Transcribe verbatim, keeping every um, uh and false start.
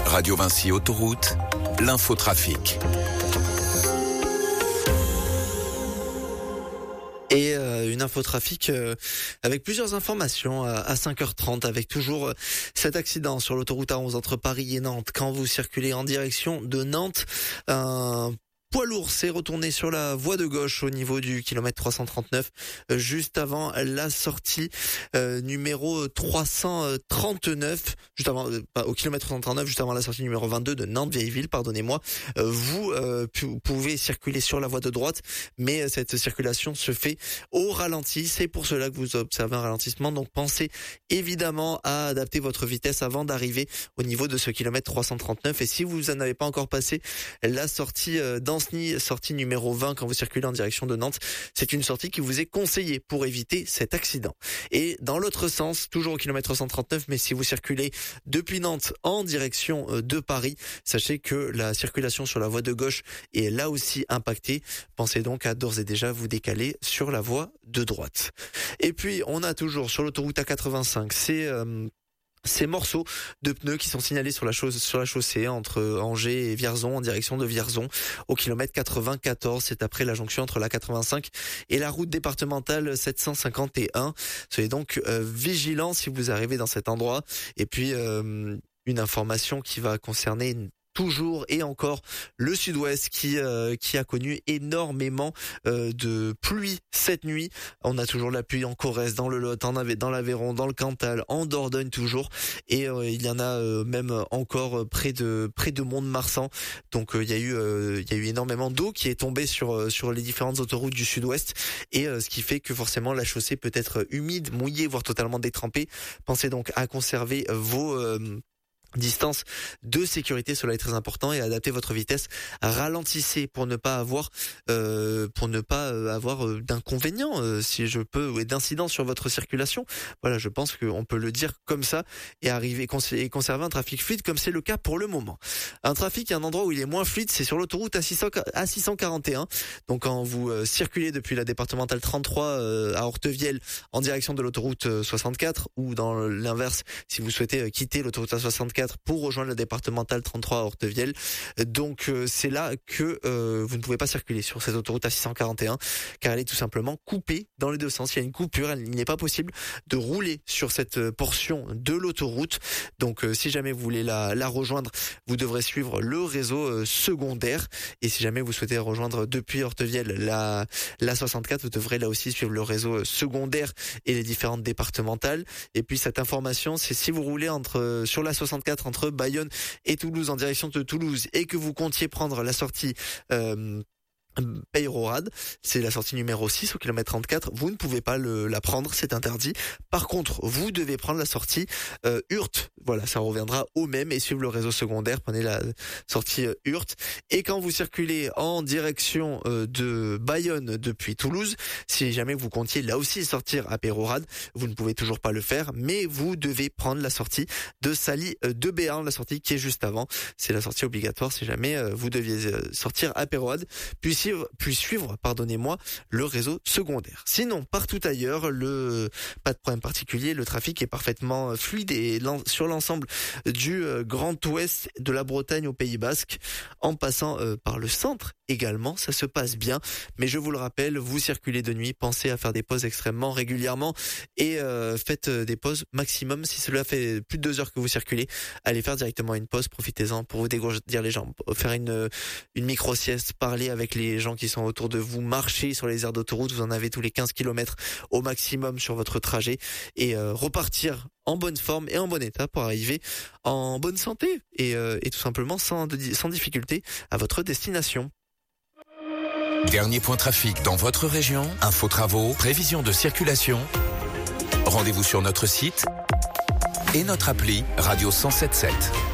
Radio Vinci Autoroute, l'infotrafic. Et euh, une infotrafic euh, avec plusieurs informations à, à cinq heures trente, avec toujours euh, cet accident sur l'autoroute A onze entre Paris et Nantes. Quand vous circulez en direction de Nantes, un poids lourd s'est retourné sur la voie de gauche au niveau du kilomètre trois cent trente-neuf, euh, juste avant la sortie euh, numéro trois cent trente-neuf, juste avant, euh, pas, au kilomètre trois cent trente-neuf, juste avant la sortie numéro vingt-deux de Nantes-Vieilleville, pardonnez-moi. Euh, vous, euh, vous pouvez circuler sur la voie de droite, mais cette circulation se fait au ralenti. C'est pour cela que vous observez un ralentissement. Donc pensez évidemment à adapter votre vitesse avant d'arriver au niveau de ce kilomètre trois cent trente-neuf. Et si vous n'en avez pas encore passé la sortie euh, dans sortie numéro vingt quand vous circulez en direction de Nantes, c'est une sortie qui vous est conseillée pour éviter cet accident. Et dans l'autre sens, toujours au kilomètre trois cent trente-neuf, mais si vous circulez depuis Nantes en direction de Paris, sachez que la circulation sur la voie de gauche est là aussi impactée. Pensez donc à d'ores et déjà vous décaler sur la voie de droite. Et puis on a toujours sur l'autoroute A quatre-vingt-cinq, c'est euh, ces morceaux de pneus qui sont signalés sur la, chose, sur la chaussée entre Angers et Vierzon en direction de Vierzon au kilomètre quatre-vingt-quatorze. C'est après la jonction entre la quatre-vingt-cinq et la route départementale sept cent cinquante et un. Soyez donc euh, vigilants si vous arrivez dans cet endroit. Et puis euh, une information qui va concerner une toujours et encore le sud-ouest qui euh, qui a connu énormément euh, de pluie cette nuit. On a toujours la pluie en Corrèze, dans le Lot, en Ave- dans l'Aveyron, dans le Cantal, en Dordogne toujours, et euh, il y en a euh, même encore près de près de Mont-de-Marsan. Donc euh, il y a eu euh, il y a eu énormément d'eau qui est tombée sur euh, sur les différentes autoroutes du sud-ouest, et euh, ce qui fait que forcément la chaussée peut être humide, mouillée, voire totalement détrempée. Pensez donc à conserver vos euh, distance de sécurité, cela est très important, et adaptez votre vitesse. Ralentissez pour ne pas avoir euh, pour ne pas avoir euh, d'inconvénients, euh, si je peux, ou d'incidents sur votre circulation. Voilà, je pense qu'on peut le dire comme ça et arriver et conserver un trafic fluide comme c'est le cas pour le moment. Un trafic, un endroit où il est moins fluide, c'est sur l'autoroute A six cent quarante et un. Donc quand vous euh, circulez depuis la départementale trente-trois euh, à Hortevielle en direction de l'autoroute euh, soixante-quatre, ou dans l'inverse si vous souhaitez euh, quitter l'autoroute A soixante-quatre pour rejoindre la départementale trente-trois à Hortevielle. Donc euh, c'est là que euh, vous ne pouvez pas circuler sur cette autoroute A six cent quarante et un, car elle est tout simplement coupée dans les deux sens. Il y a une coupure, il n'est pas possible de rouler sur cette portion de l'autoroute. Donc euh, si jamais vous voulez la, la rejoindre, vous devrez suivre le réseau euh, secondaire. Et si jamais vous souhaitez rejoindre depuis Hortevielle la, la soixante-quatre, vous devrez là aussi suivre le réseau secondaire et les différentes départementales. Et puis cette information, c'est si vous roulez entre sur la soixante-quatre entre Bayonne et Toulouse en direction de Toulouse, et que vous comptiez prendre la sortie euh, Peyrorade, c'est la sortie numéro six au kilomètre trente-quatre, vous ne pouvez pas le, la prendre, c'est interdit. Par contre, vous devez prendre la sortie euh, Hurt. Voilà, ça reviendra au même, et suivre le réseau secondaire, prenez la sortie euh, Hurt. Et quand vous circulez en direction euh, de Bayonne depuis Toulouse, si jamais vous comptiez là aussi sortir à Peyrorade, vous ne pouvez toujours pas le faire, mais vous devez prendre la sortie de Sally euh, de Béarn, la sortie qui est juste avant. C'est la sortie obligatoire si jamais euh, vous deviez euh, sortir à Peyrorade, puis puis suivre, pardonnez-moi, le réseau secondaire. Sinon, partout ailleurs, le pas de problème particulier, le trafic est parfaitement fluide, et sur l'ensemble du Grand Ouest, de la Bretagne au Pays Basque, en passant euh, par le centre également, ça se passe bien. Mais je vous le rappelle, vous circulez de nuit, pensez à faire des pauses extrêmement régulièrement, et euh, faites des pauses maximum. Si cela fait plus de deux heures que vous circulez, allez faire directement une pause, profitez-en pour vous dégourdir les jambes, faire une, une micro-sieste, parler avec les gens qui sont autour de vous, marcher sur les aires d'autoroute, vous en avez tous les quinze kilomètres au maximum sur votre trajet, et euh, repartir en bonne forme et en bon état pour arriver en bonne santé et, euh, et tout simplement sans, sans difficulté à votre destination. Dernier point trafic dans votre région, info travaux, prévision de circulation. Rendez-vous sur notre site et notre appli Radio cent sept sept.